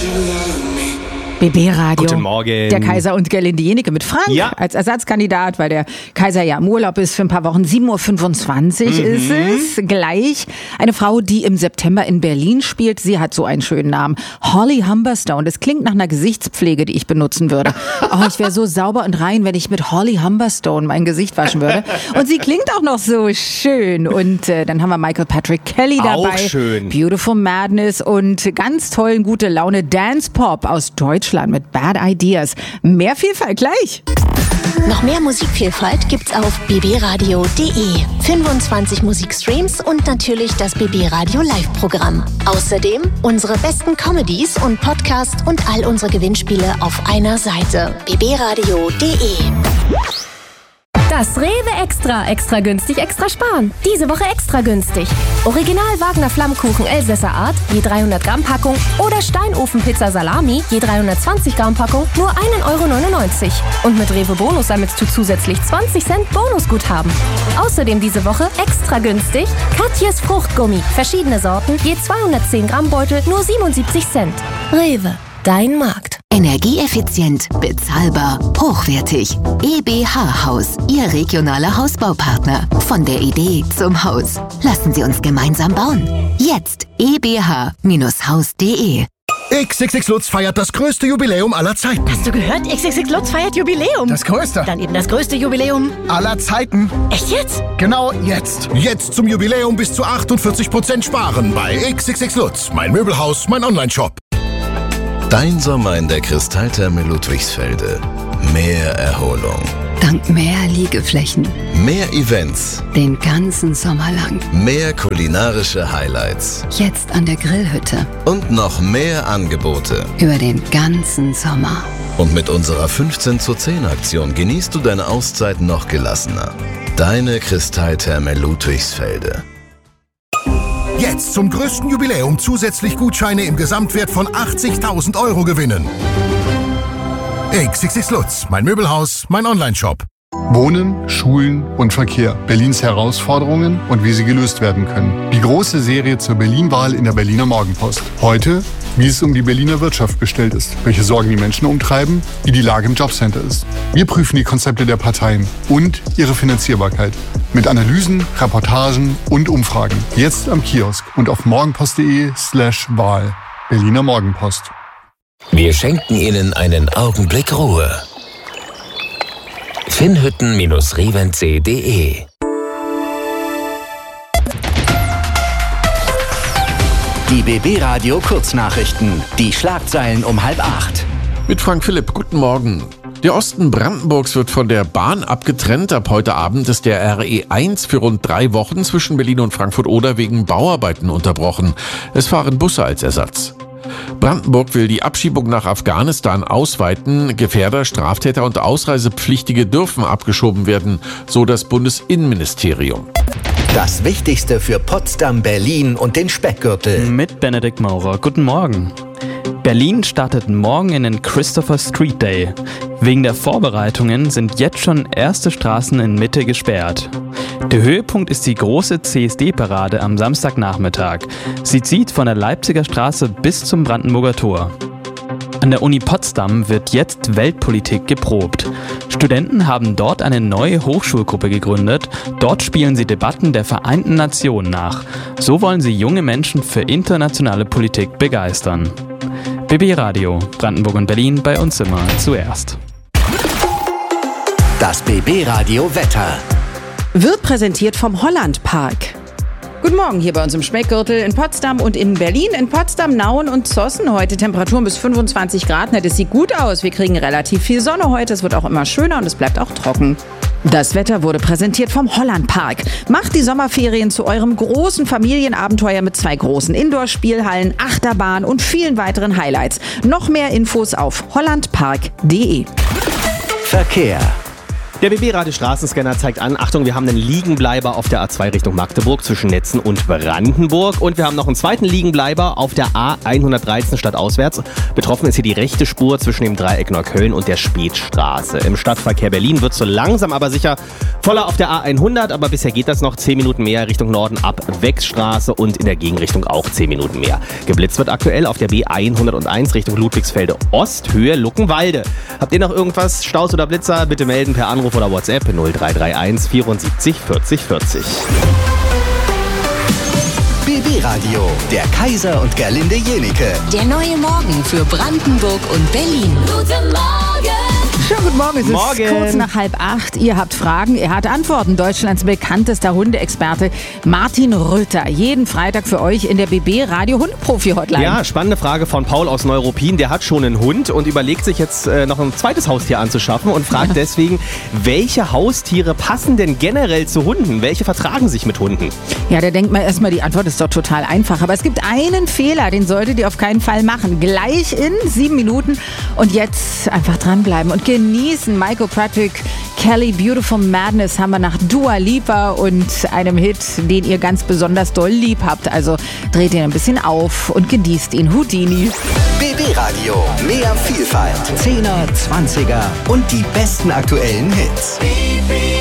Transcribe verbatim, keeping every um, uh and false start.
B B-Radio. Guten Morgen. Der Kaiser und Gerlinde Jenike mit Frank ja. als Ersatzkandidat, weil der Kaiser ja im Urlaub ist für ein paar Wochen. sieben Uhr fünfundzwanzig mhm. ist es. Gleich eine Frau, die im September in Berlin spielt. Sie hat so einen schönen Namen. Holly Humberstone. Das klingt nach einer Gesichtspflege, die ich benutzen würde. Oh, ich wäre so sauber und rein, wenn ich mit Holly Humberstone mein Gesicht waschen würde. Und sie klingt auch noch so schön. Und äh, dann haben wir Michael Patrick Kelly dabei. Auch schön. Beautiful Madness und ganz tollen, gute Laune Dance Pop aus Deutschland mit Bad Ideas. Mehr Vielfalt gleich. Noch mehr Musikvielfalt gibt's auf b b radio punkt d e. fünfundzwanzig Musikstreams und natürlich das B B Radio Live-Programm. Außerdem unsere besten Comedies und Podcasts und all unsere Gewinnspiele auf einer Seite. b b radio punkt d e. Das Rewe Extra. Extra günstig, extra sparen. Diese Woche extra günstig. Original Wagner Flammkuchen Elsässer Art, je dreihundert Gramm Packung. Oder Steinofenpizza Salami, je dreihundertzwanzig Gramm Packung, nur ein Euro neunundneunzig. Und mit Rewe Bonus sammelst du zusätzlich zwanzig Cent Bonusguthaben. Außerdem diese Woche extra günstig Katjes Fruchtgummi. Verschiedene Sorten, je zweihundertzehn Gramm Beutel, nur siebenundsiebzig Cent. Rewe. Dein Markt. Energieeffizient, bezahlbar, hochwertig. E B H Haus, Ihr regionaler Hausbaupartner. Von der Idee zum Haus. Lassen Sie uns gemeinsam bauen. Jetzt e b h Haus punkt d e. X X X Lutz feiert das größte Jubiläum aller Zeiten. Hast du gehört? X X X Lutz feiert Jubiläum. Das größte. Dann eben das größte Jubiläum aller Zeiten. Echt jetzt? Genau jetzt. Jetzt zum Jubiläum bis zu achtundvierzig Prozent sparen bei X X X Lutz. Mein Möbelhaus, mein Onlineshop. Dein Sommer in der Kristalltherme Ludwigsfelde. Mehr Erholung. Dank mehr Liegeflächen. Mehr Events. Den ganzen Sommer lang. Mehr kulinarische Highlights. Jetzt an der Grillhütte. Und noch mehr Angebote. Über den ganzen Sommer. Und mit unserer fünfzehn zu zehn Aktion genießt du deine Auszeit noch gelassener. Deine Kristalltherme Ludwigsfelde. Jetzt zum größten Jubiläum zusätzlich Gutscheine im Gesamtwert von achtzigtausend Euro gewinnen. X X X Lutz, mein Möbelhaus, mein Onlineshop. Wohnen, Schulen und Verkehr. Berlins Herausforderungen und wie sie gelöst werden können. Die große Serie zur Berlin-Wahl in der Berliner Morgenpost. Heute, wie es um die Berliner Wirtschaft bestellt ist, welche Sorgen die Menschen umtreiben, wie die Lage im Jobcenter ist. Wir prüfen die Konzepte der Parteien und ihre Finanzierbarkeit. Mit Analysen, Reportagen und Umfragen. Jetzt am Kiosk und auf morgenpost punkt de slash Wahl. Berliner Morgenpost. Wir schenken Ihnen einen Augenblick Ruhe. Finnhütten Revenzee punkt de Die B B-Radio Kurznachrichten. Die Schlagzeilen um halb acht. Mit Frank Philipp, guten Morgen. Der Osten Brandenburgs wird von der Bahn abgetrennt. Ab heute Abend ist der R E eins für rund drei Wochen zwischen Berlin und Frankfurt-Oder wegen Bauarbeiten unterbrochen. Es fahren Busse als Ersatz. Brandenburg will die Abschiebung nach Afghanistan ausweiten. Gefährder, Straftäter und Ausreisepflichtige dürfen abgeschoben werden, so das Bundesinnenministerium. Das Wichtigste für Potsdam, Berlin und den Speckgürtel. Mit Benedikt Maurer. Guten Morgen. Berlin startet morgen in den Christopher Street Day. Wegen der Vorbereitungen sind jetzt schon erste Straßen in Mitte gesperrt. Der Höhepunkt ist die große C S D-Parade am Samstagnachmittag. Sie zieht von der Leipziger Straße bis zum Brandenburger Tor. An der Uni Potsdam wird jetzt Weltpolitik geprobt. Studenten haben dort eine neue Hochschulgruppe gegründet. Dort spielen sie Debatten der Vereinten Nationen nach. So wollen sie junge Menschen für internationale Politik begeistern. B B-Radio, Brandenburg und Berlin, bei uns immer zuerst. Das B B-Radio Wetter. Wird präsentiert vom Holland Park. Guten Morgen hier bei uns im Speckgürtel in Potsdam und in Berlin. In Potsdam, Nauen und Zossen heute Temperaturen bis fünfundzwanzig Grad. Das sieht gut aus. Wir kriegen relativ viel Sonne heute. Es wird auch immer schöner und es bleibt auch trocken. Das Wetter wurde präsentiert vom Holland Park. Macht die Sommerferien zu eurem großen Familienabenteuer mit zwei großen Indoor-Spielhallen, Achterbahn und vielen weiteren Highlights. Noch mehr Infos auf hollandpark punkt de. Verkehr. Der B B-Radio Straßenscanner zeigt an, Achtung, wir haben einen Liegenbleiber auf der A zwei Richtung Magdeburg zwischen Netzen und Brandenburg. Und wir haben noch einen zweiten Liegenbleiber auf der A hundertdreizehn stadtauswärts. Betroffen ist hier die rechte Spur zwischen dem Dreieck Neukölln und der Spätstraße. Im Stadtverkehr Berlin wird so langsam aber sicher voller auf der A hundert, aber bisher geht das noch zehn Minuten mehr Richtung Norden ab Wechsstraße und in der Gegenrichtung auch zehn Minuten mehr. Geblitzt wird aktuell auf der B hunderteins Richtung Ludwigsfelde Ost, Höhe Luckenwalde. Habt ihr noch irgendwas, Staus oder Blitzer? Bitte melden per Anruf oder WhatsApp null drei drei eins vierundsiebzig vierzig vierzig. B B-Radio, der Kaiser und Gerlinde Jenike. Der neue Morgen für Brandenburg und Berlin. Guten Morgen! Schönen guten Morgen, es ist Morgen. kurz nach halb acht. Ihr habt Fragen, er hat Antworten. Deutschlands bekanntester Hundeexperte Martin Rütter. Jeden Freitag für euch in der B B-Radio Hundeprofi-Hotline. Ja, spannende Frage von Paul aus Neuruppin. Der hat schon einen Hund und überlegt sich jetzt äh, noch ein zweites Haustier anzuschaffen und fragt deswegen, welche Haustiere passen denn generell zu Hunden? Welche vertragen sich mit Hunden? Ja, da denkt man erstmal, die Antwort ist doch total einfach. Aber es gibt einen Fehler, den solltet ihr auf keinen Fall machen. Gleich in sieben Minuten. Und jetzt einfach dranbleiben und genießen. Michael Patrick, Kelly, Beautiful Madness haben wir nach Dua Lipa und einem Hit, den ihr ganz besonders doll lieb habt. Also dreht ihn ein bisschen auf und genießt ihn. Houdini. B B-Radio, mehr Vielfalt, Zehner, Zwanziger und die besten aktuellen Hits. B B